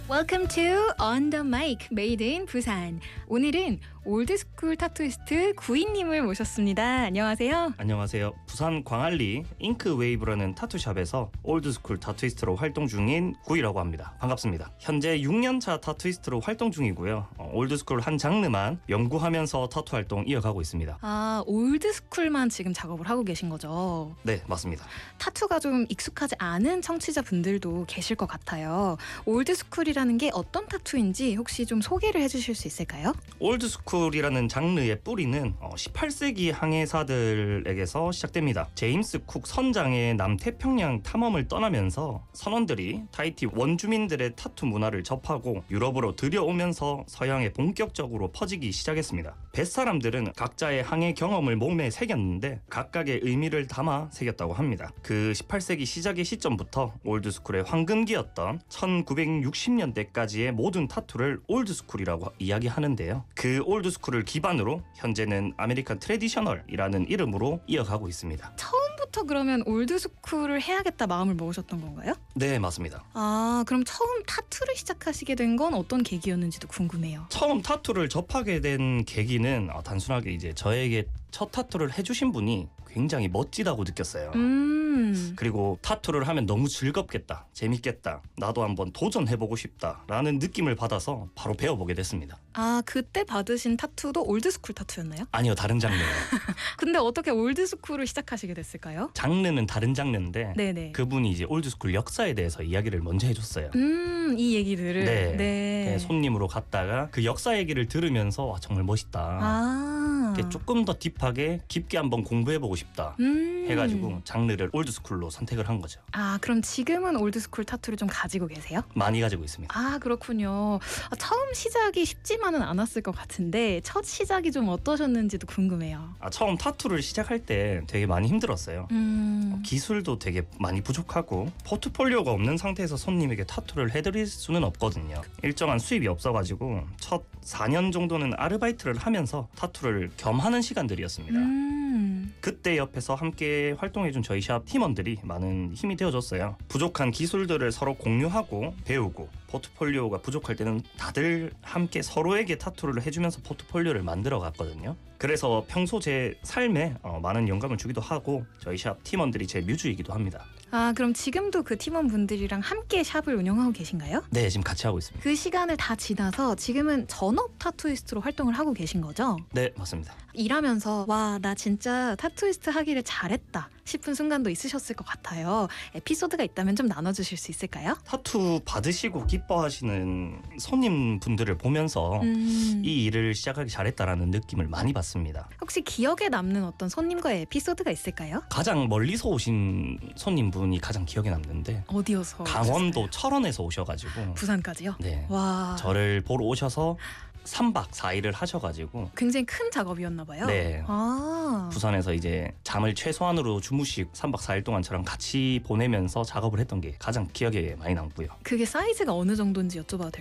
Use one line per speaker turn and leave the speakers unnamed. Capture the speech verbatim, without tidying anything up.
Welcome to On the Mic, Made in 부산. 오늘은 올드스쿨 타투이스트 구이님을 모셨습니다. 안녕하세요.
안녕하세요. 부산 광안리 잉크웨이브라는 타투샵에서 올드스쿨 타투이스트로 활동 중인 구이라고 합니다. 반갑습니다. 현재 육 년차 타투이스트로 활동 중이고요. 어, 올드스쿨 한 장르만 연구하면서 타투 활동 이어가고 있습니다.
아, 올드스쿨만 지금 작업을 하고 계신 거죠?
네, 맞습니다.
타투가 좀 익숙하지 않은 청취자분들도 계실 것 같아요. 올드스쿨이라는 게 어떤 타투인지 혹시 좀 소개를 해주실 수 있을까요?
올드스쿨이라는 장르의 뿌리는 어, 십팔 세기 항해사들에게서 시작됩니다. 제임스 쿡 선장의 남태평양 탐험을 떠나면서 선원들이 타히티 원주민들의 타투 문화를 접하고 유럽으로 들여오면서 서양에 본격적으로 퍼지기 시작했습니다. 뱃사람들은 각자의 항해 경험을 몸에 새겼는데 각각의 의미를 담아 새겼다고 합니다. 그 십팔 세기 시작의 시점부터 올드스쿨의 황금기였던 천구백육십 년대까지의 모든 타투를 올드스쿨이라고 이야기하는데요. 그 올드스쿨을 기반으로 현재는 아메리칸 트래디셔널이라는 이름으로 이어가고 있습니다.
처음부터 그러면 올드스쿨을 해야겠다 마음을 먹으셨던 건가요?
네, 맞습니다.
아, 그럼 처음 타투를 시작하시게 된 건 어떤 계기였는지도 궁금해요.
처음 타투를 접하게 된 계기는 어, 단순하게 이제 저에게 첫 타투를 해주신 분이 굉장히 멋지다고 느꼈어요.
음.
그리고 타투를 하면 너무 즐겁겠다, 재밌겠다, 나도 한번 도전해보고 싶다라는 느낌을 받아서 바로 배워보게 됐습니다.
아, 그때 받으신 타투도 올드스쿨 타투였나요?
아니요, 다른 장르예요.
근데 어떻게 올드스쿨을 시작하시게 됐을까요?
장르는 다른 장르인데
네네.
그분이 이제 올드스쿨 역사에 대해서 이야기를 먼저 해줬어요.
음, 이 얘기들을.
네.
네.
그냥 손님으로 갔다가 그 역사 얘기를 들으면서 와, 정말 멋있다.
아.
이렇게 조금 더 딥하게 깊게 한번 공부해보고 싶다
음.
해가지고 장르를 올드스쿨로 선택을 한 거죠.
아, 그럼 지금은 올드스쿨 타투를 좀 가지고 계세요?
많이 가지고 있습니다.
아, 그렇군요. 아, 처음 시작이 쉽지만은 않았을 것 같은데 첫 시작이 좀 어떠셨는지도 궁금해요.
아, 처음 타투를 시작할 때 되게 많이 힘들었어요.
음.
기술도 되게 많이 부족하고 포트폴리오가 없는 상태에서 손님에게 타투를 해드릴 수는 없거든요. 일정한 수입이 없어가지고 첫 사 년 정도는 아르바이트를 하면서 타투를 겸하는 시간들이었습니다.
음.
그때 옆에서 함께 활동해준 저희 샵 팀원들이 많은 힘이 되어줬어요. 부족한 기술들을 서로 공유하고 배우고 포트폴리오가 부족할 때는 다들 함께 서로에게 타투를 해주면서 포트폴리오를 만들어 갔거든요. 그래서 평소 제 삶에 어, 많은 영감을 주기도 하고 저희 샵 팀원들이 제 뮤즈이기도 합니다.
아, 그럼 지금도 그 팀원분들이랑 함께 샵을 운영하고 계신가요?
네, 지금 같이 하고 있습니다.
그 시간을 다 지나서 지금은 전업 타투이스트로 활동을 하고 계신 거죠?
네, 맞습니다.
일하면서 와, 나 진짜 타투이스트 하기를 잘했다 싶은 순간도 있으셨을 것 같아요. 에피소드가 있다면 좀 나눠주실 수 있을까요?
타투 받으시고 기뻐하시는 손님분들을 보면서
음.
이 일을 시작하기 잘했다라는 느낌을 많이 받습니다.
혹시 기억에 남는 어떤 손님과의 에피소드가 있을까요?
가장 멀리서 오신 손님분이 가장 기억에 남는데
어디여서?
강원도
오셨어요?
철원에서 오셔가지고
부산까지요?
네,
와,
저를 보러 오셔서 삼 박 사 일을 하셔가지고
굉장히 큰 작업이었나 봐요.
네.
아,
부산에서 이제 잠을 최소한으로 주무시고 삼 박 사 일 동안 저랑 같이 보내면서 작업을 했던 게 가장 기억에 많이 남고요.
그게 사이즈가 어느 정도인지 여쭤봐도 될까요?